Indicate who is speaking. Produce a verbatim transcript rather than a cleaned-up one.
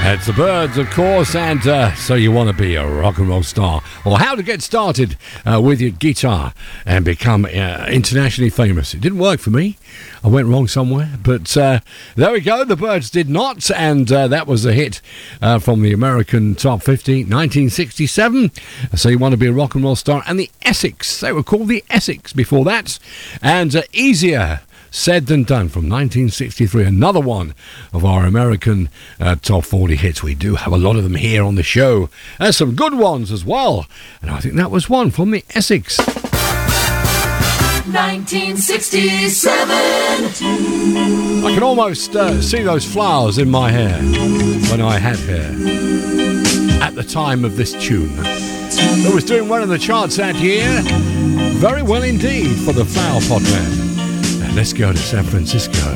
Speaker 1: It's the Byrds, of course, and uh, so you want to be a rock and roll star, or how to get started uh, with your guitar and become uh, internationally famous. It didn't work for me. I went wrong somewhere, but uh, there we go. The Byrds did not, and uh, that was a hit uh, from the American Top fifty, nineteen sixty-seven. So you want to be a rock and roll star, and the Essex. They were called the Essex before that, and uh, Easier Said Than Done from nineteen sixty-three, another one of our American uh, top forty hits. We do have a lot of them here on the show. There's some good ones as well, and I think that was one from the Essex.
Speaker 2: nineteen sixty-seven.
Speaker 1: I can almost uh, see those flowers in my hair when I had hair at the time of this tune. It was doing well in the charts that year. Very well indeed for the Flower Pot Man. Let's go to San Francisco.